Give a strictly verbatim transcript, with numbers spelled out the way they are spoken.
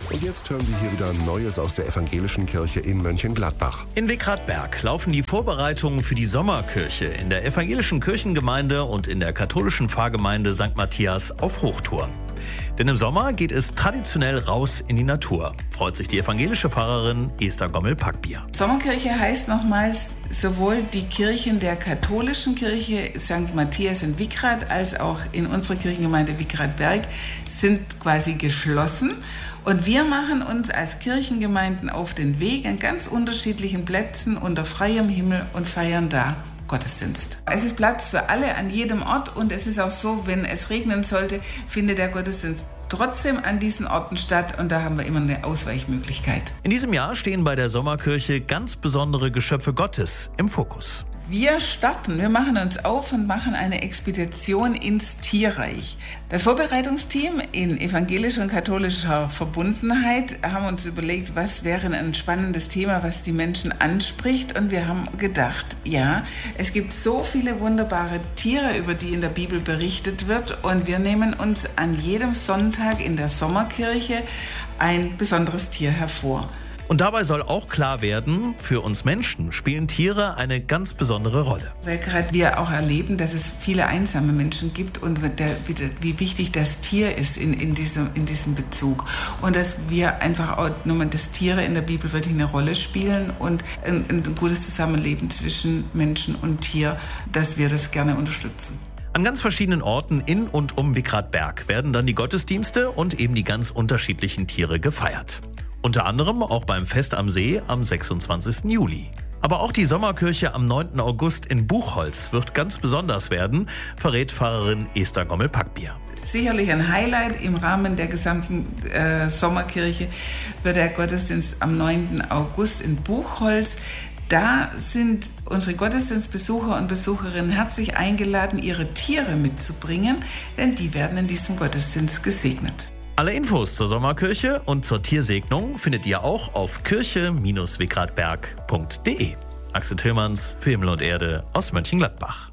Und jetzt hören Sie hier wieder Neues aus der evangelischen Kirche in Mönchengladbach. In Wickrathberg laufen die Vorbereitungen für die Sommerkirche in der evangelischen Kirchengemeinde und in der katholischen Pfarrgemeinde Sankt Matthias auf Hochtouren. Denn im Sommer geht es traditionell raus in die Natur, freut sich die evangelische Pfarrerin Esther Gommel-Packbier. Sommerkirche heißt nochmals, sowohl die Kirchen der katholischen Kirche Sankt Matthias in Wickrath als auch in unserer Kirchengemeinde Wickrathberg sind quasi geschlossen. Und wir machen uns als Kirchengemeinden auf den Weg an ganz unterschiedlichen Plätzen unter freiem Himmel und feiern da Gottesdienst. Es ist Platz für alle an jedem Ort und es ist auch so, wenn es regnen sollte, findet der Gottesdienst trotzdem an diesen Orten statt und da haben wir immer eine Ausweichmöglichkeit. In diesem Jahr stehen bei der Sommerkirche ganz besondere Geschöpfe Gottes im Fokus. Wir starten, wir machen uns auf und machen eine Expedition ins Tierreich. Das Vorbereitungsteam in evangelischer und katholischer Verbundenheit haben uns überlegt, was wäre ein spannendes Thema, was die Menschen anspricht. Und wir haben gedacht, ja, es gibt so viele wunderbare Tiere, über die in der Bibel berichtet wird. Und wir nehmen uns an jedem Sonntag in der Sommerkirche ein besonderes Tier hervor. Und dabei soll auch klar werden, für uns Menschen spielen Tiere eine ganz besondere Rolle. Weil gerade wir auch erleben, dass es viele einsame Menschen gibt und der, wie wichtig das Tier ist in, in, diesem, in diesem Bezug. Und dass wir einfach auch, nochmal, dass Tiere in der Bibel wirklich eine Rolle spielen und ein, ein gutes Zusammenleben zwischen Menschen und Tier, dass wir das gerne unterstützen. An ganz verschiedenen Orten in und um Wickrathberg werden dann die Gottesdienste und eben die ganz unterschiedlichen Tiere gefeiert. Unter anderem auch beim Fest am See am sechsundzwanzigsten Juli. Aber auch die Sommerkirche am neunten August in Buchholz wird ganz besonders werden, verrät Pfarrerin Esther Gommel-Packbier. Sicherlich ein Highlight im Rahmen der gesamten äh, Sommerkirche wird der Gottesdienst am neunten August in Buchholz. Da sind unsere Gottesdienstbesucher und Besucherinnen herzlich eingeladen, ihre Tiere mitzubringen, denn die werden in diesem Gottesdienst gesegnet. Alle Infos zur Sommerkirche und zur Tiersegnung findet ihr auch auf kirche Bindestrich wickrathberg punkt de. Axel Tillmanns für Himmel und Erde aus Mönchengladbach.